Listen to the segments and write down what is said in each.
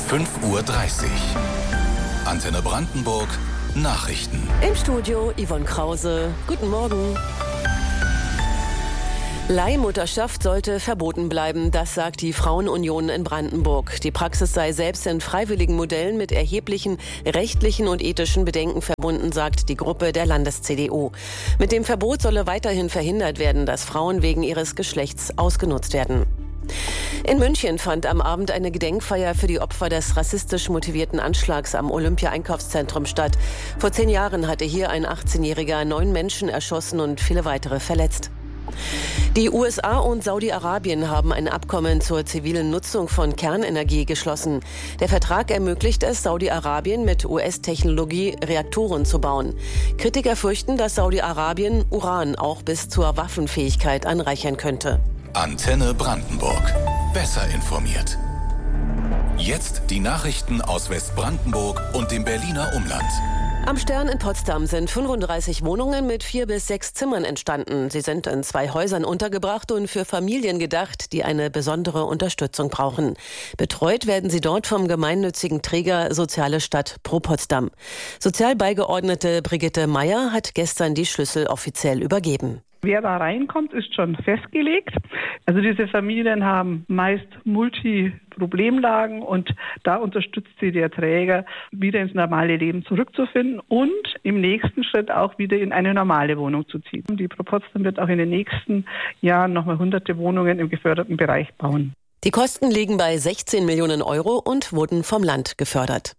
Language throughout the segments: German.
5:30 Uhr. Antenne Brandenburg, Nachrichten. Im Studio Yvonne Krause. Guten Morgen. Leihmutterschaft sollte verboten bleiben, das sagt die Frauenunion in Brandenburg. Die Praxis sei selbst in freiwilligen Modellen mit erheblichen rechtlichen und ethischen Bedenken verbunden, sagt die Gruppe der Landes-CDU. Mit dem Verbot solle weiterhin verhindert werden, dass Frauen wegen ihres Geschlechts ausgenutzt werden. In München fand am Abend eine Gedenkfeier für die Opfer des rassistisch motivierten Anschlags am Olympia-Einkaufszentrum statt. Vor 10 Jahren hatte hier ein 18-Jähriger 9 Menschen erschossen und viele weitere verletzt. Die USA und Saudi-Arabien haben ein Abkommen zur zivilen Nutzung von Kernenergie geschlossen. Der Vertrag ermöglicht es Saudi-Arabien mit US-Technologie Reaktoren zu bauen. Kritiker fürchten, dass Saudi-Arabien Uran auch bis zur Waffenfähigkeit anreichern könnte. Antenne Brandenburg. Besser informiert. Jetzt die Nachrichten aus Westbrandenburg und dem Berliner Umland. Am Stern in Potsdam sind 35 Wohnungen mit 4 bis 6 Zimmern entstanden. Sie sind in 2 Häusern untergebracht und für Familien gedacht, die eine besondere Unterstützung brauchen. Betreut werden sie dort vom gemeinnützigen Träger Soziale Stadt Pro Potsdam. Sozialbeigeordnete Brigitte Meyer hat gestern die Schlüssel offiziell übergeben. Wer da reinkommt, ist schon festgelegt. Also diese Familien haben meist Multi-Problemlagen und da unterstützt sie der Träger, wieder ins normale Leben zurückzufinden und im nächsten Schritt auch wieder in eine normale Wohnung zu ziehen. Die Pro Potsdam wird auch in den nächsten Jahren nochmal hunderte Wohnungen im geförderten Bereich bauen. Die Kosten liegen bei 16 Millionen Euro und wurden vom Land gefördert.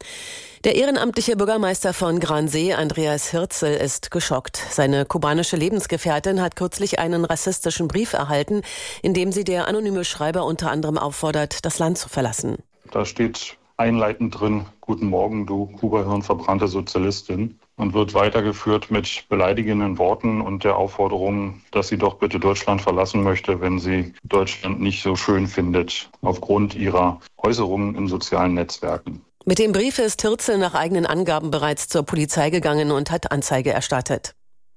Der ehrenamtliche Bürgermeister von Gransee, Andreas Hirzel, ist geschockt. Seine kubanische Lebensgefährtin hat kürzlich einen rassistischen Brief erhalten, in dem sie der anonyme Schreiber unter anderem auffordert, das Land zu verlassen. Da steht einleitend drin: Guten Morgen, du Kuba-Hirn-verbrannte Sozialistin, und wird weitergeführt mit beleidigenden Worten und der Aufforderung, dass sie doch bitte Deutschland verlassen möchte, wenn sie Deutschland nicht so schön findet, aufgrund ihrer Äußerungen in sozialen Netzwerken. Mit dem Brief ist Hirzel nach eigenen Angaben bereits zur Polizei gegangen und hat Anzeige erstattet.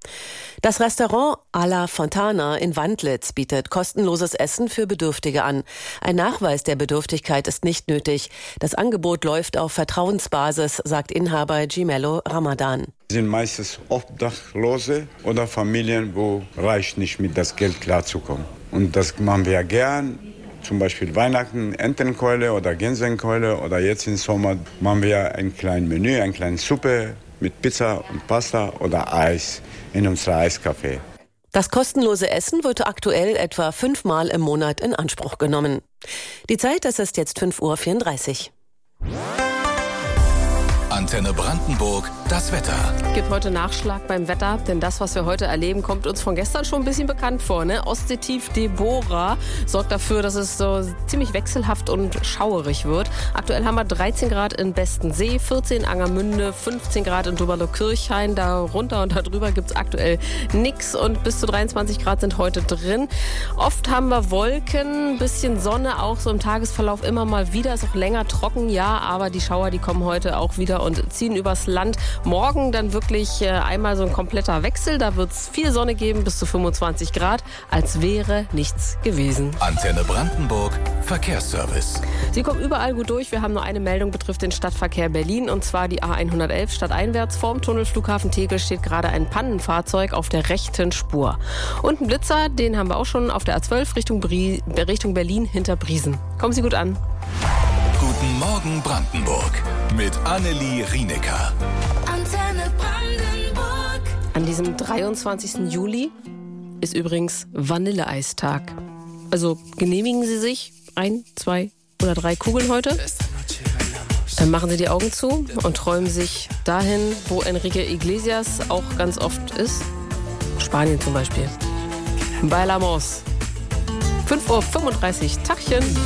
Das Restaurant Alla Fontana in Wandlitz bietet kostenloses Essen für Bedürftige an. Ein Nachweis der Bedürftigkeit ist nicht nötig. Das Angebot läuft auf Vertrauensbasis, sagt Inhaber Gimello Ramadan. Es sind meistens Obdachlose oder Familien, wo reicht nicht mit das Geld klarzukommen. Und das machen wir gern. Zum Beispiel Weihnachten, Entenkeule oder Gänsekeule, oder jetzt im Sommer machen wir ein kleines Menü, eine kleine Suppe mit Pizza und Pasta oder Eis in unserem Eiscafé. Das kostenlose Essen wird aktuell etwa 5-mal im Monat in Anspruch genommen. Die Zeit, das ist jetzt 5:34 Uhr. Antenne Brandenburg, das Wetter. Gibt heute Nachschlag beim Wetter, denn das, was wir heute erleben, kommt uns von gestern schon ein bisschen bekannt vor. Ne? Ostseetief Deborah sorgt dafür, dass es so ziemlich wechselhaft und schauerig wird. Aktuell haben wir 13 Grad in Bestensee, 14 in Angermünde, 15 Grad in Doberlo-Kirchhain. Darunter und darüber gibt es aktuell nichts und bis zu 23 Grad sind heute drin. Oft haben wir Wolken, ein bisschen Sonne, auch so im Tagesverlauf immer mal wieder. Ist auch länger trocken, ja, aber die Schauer, die kommen heute auch wieder und ziehen übers Land. Morgen dann wirklich einmal so ein kompletter Wechsel. Da wird es viel Sonne geben, bis zu 25 Grad, als wäre nichts gewesen. Antenne Brandenburg, Verkehrsservice. Sie kommen überall gut durch. Wir haben nur eine Meldung, betrifft den Stadtverkehr Berlin, und zwar die A111 stadteinwärts. Vorm Tunnel Flughafen Tegel steht gerade ein Pannenfahrzeug auf der rechten Spur. Und ein Blitzer, den haben wir auch schon auf der A12 Richtung Berlin hinter Briesen. Kommen Sie gut an. Guten Morgen Brandenburg mit Annelie Rienecker. Antenne Brandenburg. An diesem 23. Juli ist übrigens Vanilleeistag. Also genehmigen Sie sich 1, 2 oder 3 Kugeln heute. Dann machen Sie die Augen zu und träumen sich dahin, wo Enrique Iglesias auch ganz oft ist. Spanien zum Beispiel. Bailamos. 5:35 Uhr. Tachchen.